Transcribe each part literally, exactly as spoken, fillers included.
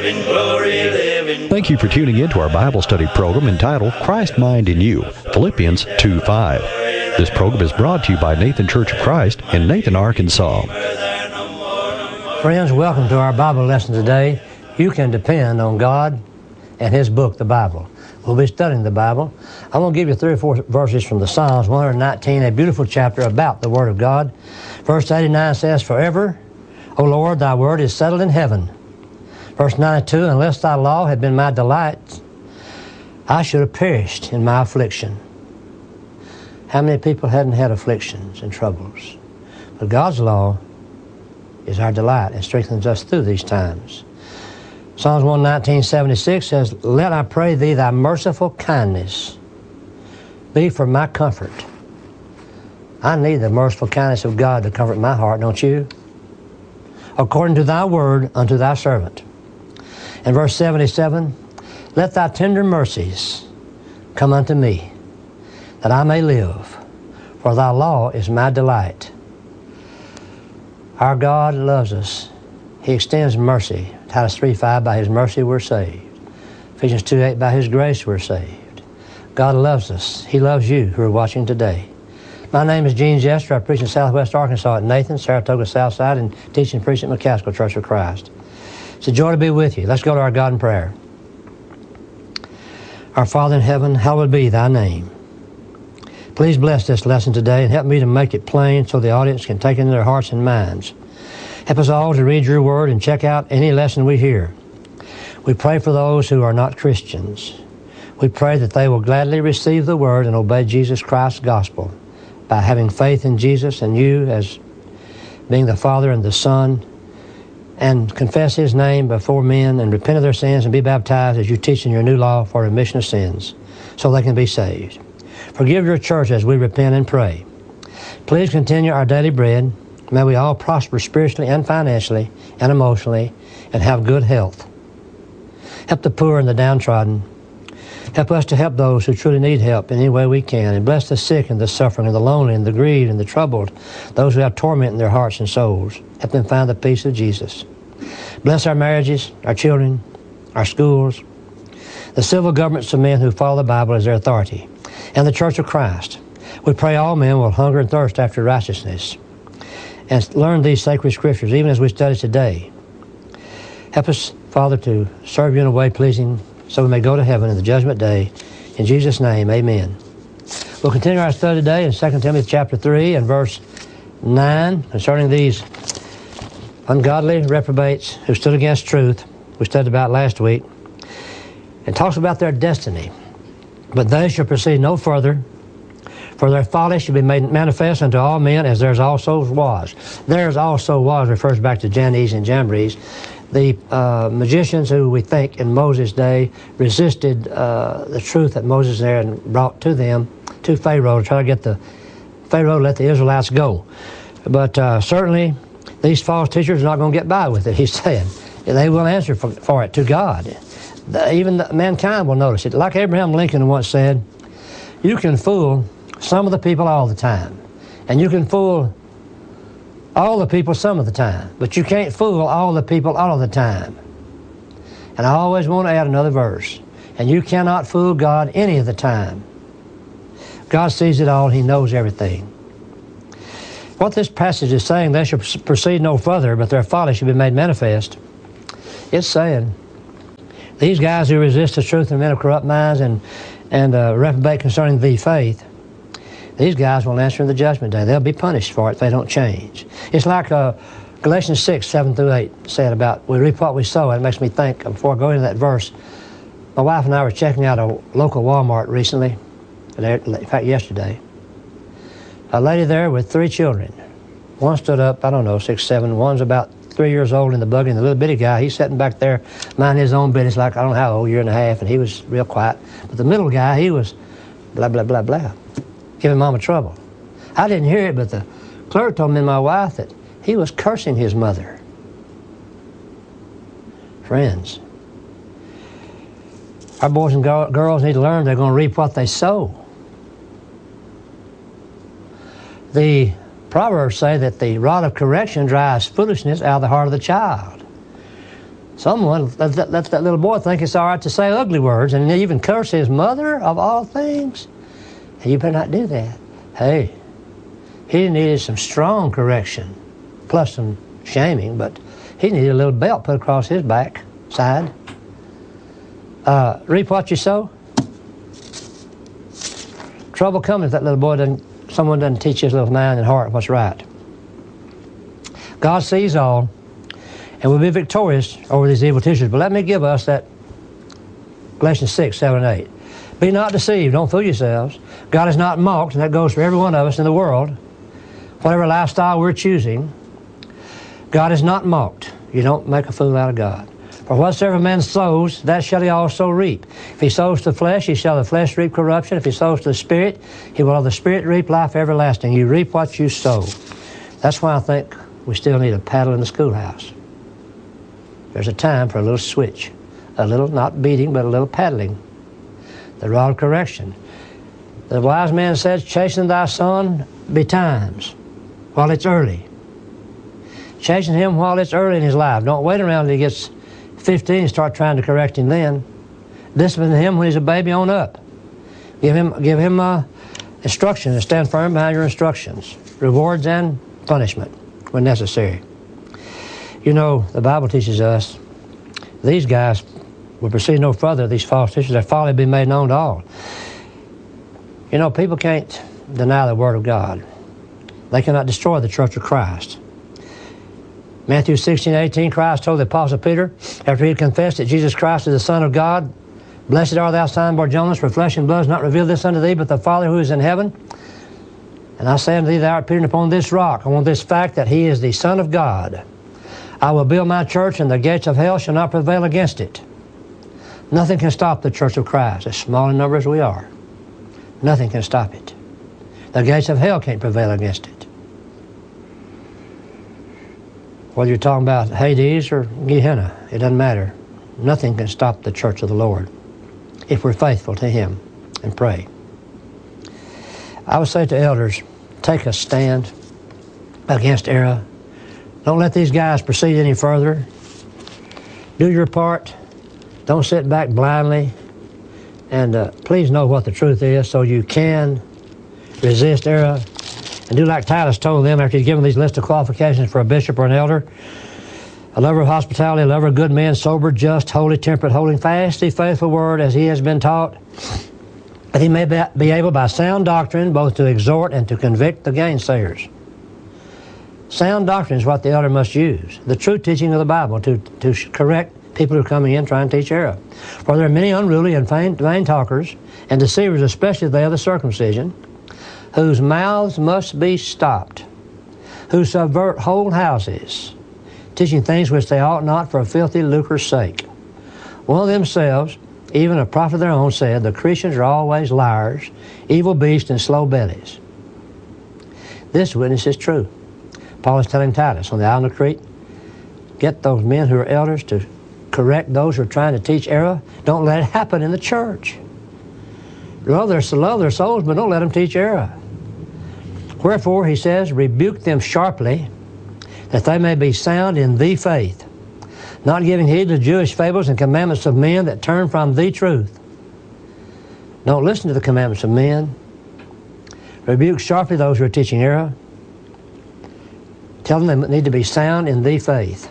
in glory, live in Thank you for tuning in to our Bible study program entitled Christ Mind in You, Philippians two five. This program is brought to you by Nathan Church of Christ in Nathan, Arkansas. Friends, welcome to our Bible lesson today. You can depend on God and His book, the Bible. We'll be studying the Bible. I'm going to give you three or four verses from the Psalms one nineteen, a beautiful chapter about the Word of God. Verse eighty-nine says, Forever, O Lord, thy word is settled in heaven. Verse ninety-two, Unless thy law had been my delight, I should have perished in my affliction. How many people hadn't had afflictions and troubles? But God's law is our delight and strengthens us through these times. Psalms one nineteen, seventy-six says, Let I pray thee thy merciful kindness be for my comfort. I need the merciful kindness of God to comfort my heart, don't you? According to thy word unto thy servant. And verse seventy-seven, Let thy tender mercies come unto me, that I may live, for thy law is my delight. Our God loves us. He extends mercy. Titus three five, by His mercy we're saved. Ephesians two eight, by His grace we're saved. God loves us. He loves you who are watching today. My name is Gene Jester. I preach in Southwest Arkansas at Nathan, Saratoga Southside, and teach and preach at McCaskill Church of Christ. It's a joy to be with you. Let's go to our God in prayer. Our Father in heaven, hallowed be thy name. Please bless this lesson today and help me to make it plain so the audience can take it into their hearts and minds. Help us all to read your word and check out any lesson we hear. We pray for those who are not Christians. We pray that they will gladly receive the word and obey Jesus Christ's gospel by having faith in Jesus and you as being the Father and the Son, and confess His name before men and repent of their sins and be baptized as you teach in your new law for remission of sins so they can be saved. Forgive your church as we repent and pray. Please continue our daily bread. May we all prosper spiritually and financially and emotionally and have good health. Help the poor and the downtrodden. Help us to help those who truly need help in any way we can. And bless the sick and the suffering and the lonely and the grieved and the troubled, those who have torment in their hearts and souls. Help them find the peace of Jesus. Bless our marriages, our children, our schools, the civil governments of men who follow the Bible as their authority, and the Church of Christ. We pray all men will hunger and thirst after righteousness and learn these sacred scriptures, even as we study today. Help us, Father, to serve you in a way pleasing so we may go to heaven in the judgment day. In Jesus' name, amen. We'll continue our study today in Second Timothy chapter three and verse nine concerning these ungodly reprobates who stood against truth, we studied about last week, and talks about their destiny. But they shall proceed no further, for their folly shall be made manifest unto all men, as theirs also was. Theirs also was refers back to Jannes and Jambres, the uh, magicians who we think in Moses' day resisted uh, the truth that Moses there and brought to them, to Pharaoh, to try to get the Pharaoh to let the Israelites go. But uh, certainly these false teachers are not going to get by with it, he's saying. They will answer for, for it to God. The, even the, mankind will notice it. Like Abraham Lincoln once said, you can fool some of the people all the time, and you can fool all the people some of the time, but you can't fool all the people all of the time. And I always want to add another verse, and you cannot fool God any of the time. God sees it all, He knows everything. What this passage is saying, they shall proceed no further, but their folly shall be made manifest. It's saying, these guys who resist the truth and men of corrupt minds and, and uh, reprobate concerning the faith, these guys will answer in the judgment day. They'll be punished for it if they don't change. It's like uh, Galatians six, seven through eight said about, we reap what we sow. It makes me think, before I go into that verse, my wife and I were checking out a local Walmart recently, in fact yesterday. A lady there with three children. One stood up, I don't know, six, seven. One's about three years old in the buggy, and the little bitty guy, he's sitting back there minding his own business like, I don't know how old, year and a half, and he was real quiet. But the middle guy, he was blah, blah, blah, blah, giving Mama trouble. I didn't hear it, but the clerk told me and my wife that he was cursing his mother. Friends, our boys and go- girls need to learn they're going to reap what they sow. The Proverbs say that the rod of correction drives foolishness out of the heart of the child. Someone let that, let that little boy think it's all right to say ugly words and even curse his mother of all things. And you better not do that. Hey, he needed some strong correction, plus some shaming, but he needed a little belt put across his back side. Uh, reap what you sow. Trouble comes if that little boy doesn't, someone doesn't teach his little mind and heart what's right. God sees all, and we'll be victorious over these evil teachers. But let me give us that Galatians six, seven, and eight. Be not deceived. Don't fool yourselves. God is not mocked, and that goes for every one of us in the world. Whatever lifestyle we're choosing, God is not mocked. You don't make a fool out of God. For whatsoever man sows, that shall he also reap. If he sows to the flesh, he shall the flesh reap corruption. If he sows to the Spirit, he will of the Spirit reap life everlasting. You reap what you sow. That's why I think we still need a paddle in the schoolhouse. There's a time for a little switch. A little, not beating, but a little paddling. The rod of correction. The wise man says, chasten thy son betimes, while it's early. Chasten him while it's early in his life. Don't wait around until he gets fifteen and start trying to correct him then. Discipline him when he's a baby on up. Give him, give him uh, instruction and stand firm behind your instructions. Rewards and punishment when necessary. You know, the Bible teaches us these guys will proceed no further, these false teachers, their folly be made known to all. You know, people can't deny the Word of God. They cannot destroy the church of Christ. Matthew sixteen, eighteen, Christ told the Apostle Peter, after he had confessed that Jesus Christ is the Son of God, blessed art thou, Simon Bar-Jonas, for flesh and blood has not revealed this unto thee, but the Father who is in heaven. And I say unto thee, thou art Peter, and upon this rock, on this fact that he is the Son of God, I will build my church, and the gates of hell shall not prevail against it. Nothing can stop the church of Christ, as small in number as we are. Nothing can stop it. The gates of hell can't prevail against it. Whether you're talking about Hades or Gehenna, it doesn't matter. Nothing can stop the church of the Lord if we're faithful to Him and pray. I would say to elders, take a stand against error. Don't let these guys proceed any further. Do your part. Don't sit back blindly. And uh, please know what the truth is so you can resist error. And do like Titus told them after he'd given these list of qualifications for a bishop or an elder. A lover of hospitality, a lover of good men, sober, just, holy, temperate, holding fast the faithful word as he has been taught, that he may be able by sound doctrine both to exhort and to convict the gainsayers. Sound doctrine is what the elder must use, the true teaching of the Bible to, to correct people who are coming in trying to teach error. For there are many unruly and vain, vain talkers and deceivers, especially they of the circumcision, whose mouths must be stopped, who subvert whole houses, teaching things which they ought not for a filthy lucre's sake. One of themselves, even a prophet of their own, said, the Christians are always liars, evil beasts, and slow bellies. This witness is true. Paul is telling Titus on the island of Crete, get those men who are elders to correct those who are trying to teach error. Don't let it happen in the church. Love their, love their souls, but don't let them teach error. Wherefore, he says, rebuke them sharply, that they may be sound in the faith, not giving heed to Jewish fables and commandments of men that turn from the truth. Don't listen to the commandments of men. Rebuke sharply those who are teaching error. Tell them they need to be sound in the faith.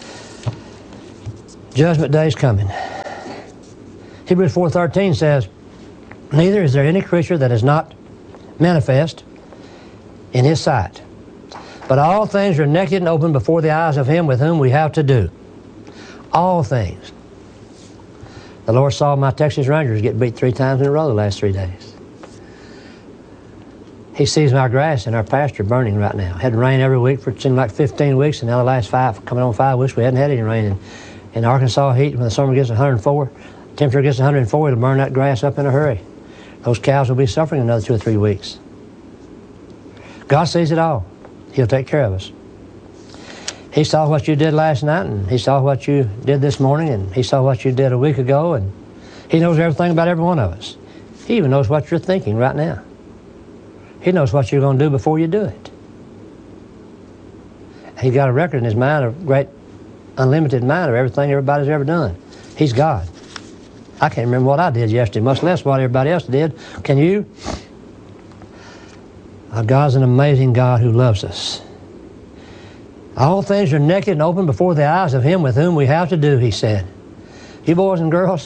Judgment day is coming. Hebrews four thirteen says, neither is there any creature that is not manifest in His sight, but all things are naked and open before the eyes of Him with whom we have to do. All things. The Lord saw my Texas Rangers get beat three times in a row the last three days. He sees our grass in our pasture burning right now. Had rain every week for it seemed like fifteen weeks, and now the last five, coming on five weeks, we hadn't had any rain. And in Arkansas heat, when the summer gets one hundred four, temperature gets one hundred four, it'll burn that grass up in a hurry. Those cows will be suffering another two or three weeks. God sees it all. He'll take care of us. He saw what you did last night, and He saw what you did this morning, and He saw what you did a week ago, and He knows everything about every one of us. He even knows what you're thinking right now. He knows what you're going to do before you do it. He's got a record in His mind of great unlimited mind of everything everybody's ever done. He's God. I can't remember what I did yesterday, much less what everybody else did. Can you? Our God's an amazing God who loves us. All things are naked and open before the eyes of Him with whom we have to do, He said. You boys and girls,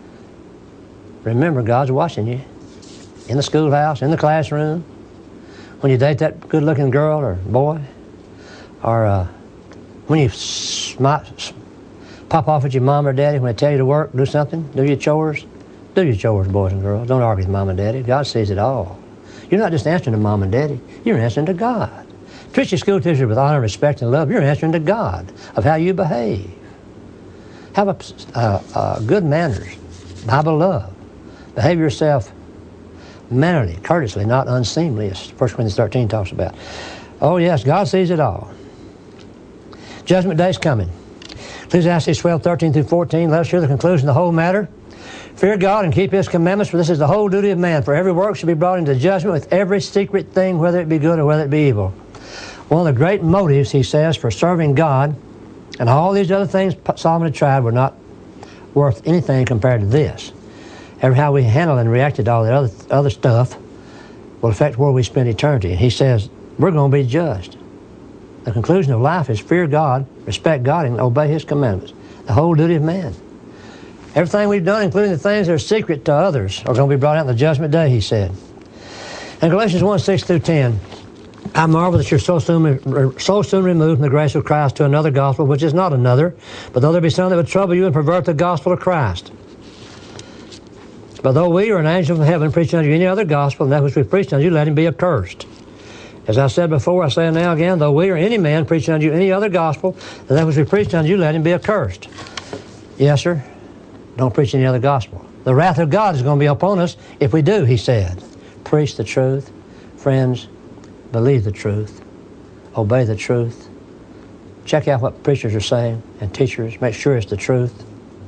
remember God's watching you. In the schoolhouse, in the classroom, when you date that good-looking girl or boy, or uh, when you smite, pop off at your mom or daddy when they tell you to work, do something, do your chores. Do your chores, boys and girls. Don't argue with mom and daddy. God sees it all. You're not just answering to mom and daddy. You're answering to God. Treat your school teacher with honor, respect, and love. You're answering to God of how you behave. Have a, uh, uh, good manners, Bible love. Behave yourself mannerly, courteously, not unseemly, as First Corinthians thirteen talks about. Oh yes, God sees it all. Judgment Day is coming. Ecclesiastes twelve, thirteen through fourteen, let us hear the conclusion of the whole matter. Fear God and keep His commandments, for this is the whole duty of man. For every work shall be brought into judgment with every secret thing, whether it be good or whether it be evil. One of the great motives, he says, for serving God, and all these other things Solomon had tried were not worth anything compared to this. Every how we handle and react to all the other, other stuff will affect where we spend eternity. And he says, we're going to be judged. The conclusion of life is fear God, respect God, and obey His commandments. The whole duty of man. Everything we've done, including the things that are secret to others, are going to be brought out in the judgment day, he said. In Galatians one, six through ten, I marvel that you're so soon, so soon removed from the grace of Christ to another gospel, which is not another, but though there be some that would trouble you and pervert the gospel of Christ. But though we or an angel from heaven preach unto you any other gospel than that which we preach unto you, let him be accursed. As I said before, I say now again, though we or any man preach unto you any other gospel than that which we preach unto you, let him be accursed. Yes, sir. Don't preach any other gospel. The wrath of God is going to be upon us if we do, he said. Preach the truth. Friends, believe the truth. Obey the truth. Check out what preachers are saying and teachers. Make sure it's the truth.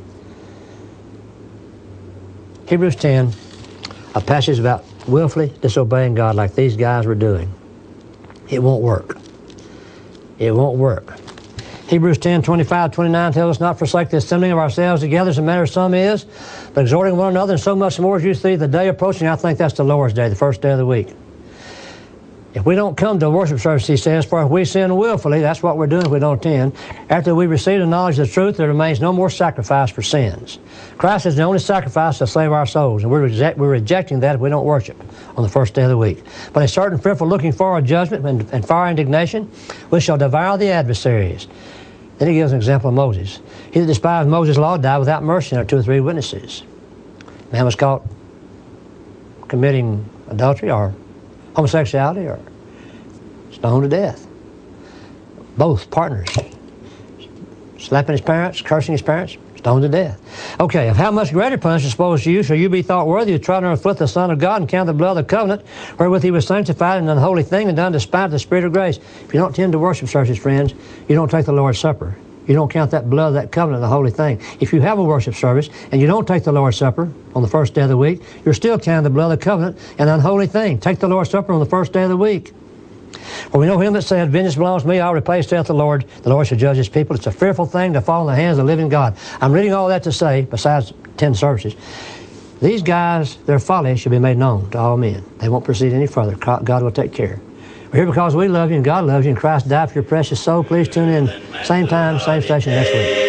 Hebrews ten, a passage about willfully disobeying God like these guys were doing. It won't work. It won't work. Hebrews ten, twenty-five, twenty-nine tells us not forsake the assembling of ourselves together as a matter of some is, but exhorting one another, and so much more as you see the day approaching. I think that's the Lord's Day, the first day of the week. If we don't come to a worship service, he says, for if we sin willfully, that's what we're doing if we don't attend, after we receive the knowledge of the truth, there remains no more sacrifice for sins. Christ is the only sacrifice to save our souls, and we're, reject, we're rejecting that if we don't worship on the first day of the week. But a certain fearful looking forward judgment and, and fire indignation, we shall devour the adversaries. Then he gives an example of Moses. He that despised Moses' law died without mercy on two or three witnesses. Man was caught committing adultery or homosexuality or stoned to death. Both partners. Slapping his parents, cursing his parents, stoned to death. Okay, of how much greater punishment supposed to you shall you be thought worthy to trod under the foot the Son of God and count the blood of the covenant wherewith he was sanctified in an unholy thing and done despite the Spirit of grace. If you don't tend to worship services, friends, you don't take the Lord's Supper. You don't count that blood, that covenant, the holy thing. If you have a worship service and you don't take the Lord's Supper on the first day of the week, you're still counting the blood of the covenant, an unholy thing. Take the Lord's Supper on the first day of the week. For we know him that said, vengeance belongs to me, I'll repay, saith the Lord. The Lord shall judge his people. It's a fearful thing to fall in the hands of the living God. I'm reading all that to say, besides ten services, these guys, their folly should be made known to all men. They won't proceed any further. God will take care. We're here because we love you and God loves you and Christ died for your precious soul. Please tune in same time, same station next week.